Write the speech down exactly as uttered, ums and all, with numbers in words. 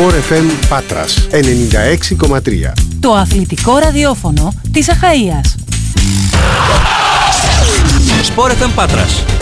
Sport εφ εμ Πάτρας ενενήντα έξι κόμμα τρία. Το αθλητικό ραδιόφωνο της Αχαΐας. Sport εφ εμ Πάτρας.